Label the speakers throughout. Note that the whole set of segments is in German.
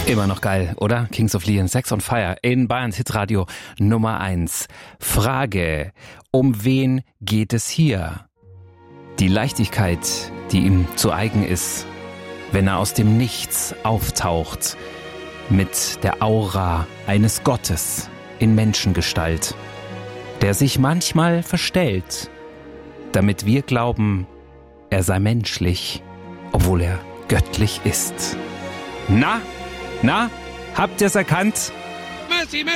Speaker 1: Immer noch geil, oder? Kings of Leon, Sex on Fire in Bayerns Hitradio Nummer 1. Frage, um wen geht es hier? Die Leichtigkeit, die ihm zu eigen ist, wenn er aus dem Nichts auftaucht, mit der Aura eines Gottes in Menschengestalt, der sich manchmal verstellt, damit wir glauben, er sei menschlich, obwohl er göttlich ist. Na, habt ihr es erkannt?
Speaker 2: Messi.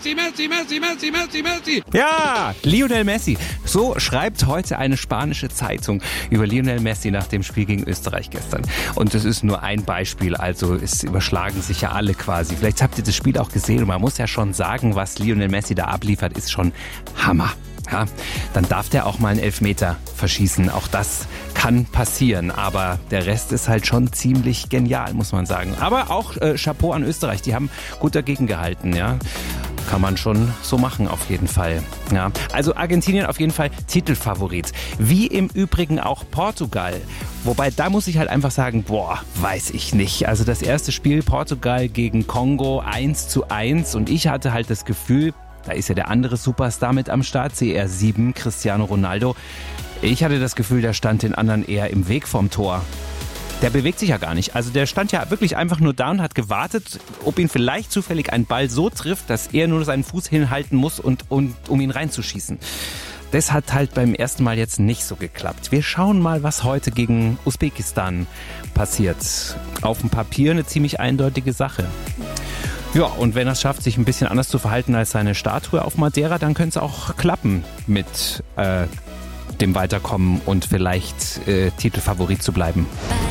Speaker 1: Ja, Lionel Messi. So schreibt heute eine spanische Zeitung über Lionel Messi nach dem Spiel gegen Österreich gestern. Und das ist nur ein Beispiel, also es überschlagen sich ja alle quasi. Vielleicht habt ihr das Spiel auch gesehen und man muss ja schon sagen, was Lionel Messi da abliefert, ist schon Hammer. Ja, dann darf der auch mal einen Elfmeter verschießen. Auch das kann passieren, aber der Rest ist halt schon ziemlich genial, muss man sagen. Aber auch Chapeau an Österreich, die haben gut dagegen gehalten, ja. Kann man schon so machen, auf jeden Fall. Ja, also Argentinien auf jeden Fall Titelfavorit. Wie im Übrigen auch Portugal. Wobei, da muss ich halt einfach sagen, weiß ich nicht. Also das erste Spiel Portugal gegen Kongo 1:1 und ich hatte halt das Gefühl, da ist ja der andere Superstar mit am Start, CR7, Cristiano Ronaldo. Ich hatte das Gefühl, der stand den anderen eher im Weg vom Tor. Der bewegt sich ja gar nicht. Also der stand ja wirklich einfach nur da und hat gewartet, ob ihn vielleicht zufällig ein Ball so trifft, dass er nur seinen Fuß hinhalten muss, um ihn reinzuschießen. Das hat halt beim ersten Mal jetzt nicht so geklappt. Wir schauen mal, was heute gegen Usbekistan passiert. Auf dem Papier eine ziemlich eindeutige Sache. Ja, und wenn er es schafft, sich ein bisschen anders zu verhalten als seine Statue auf Madeira, dann könnte es auch klappen mit dem Weiterkommen und vielleicht Titelfavorit zu bleiben.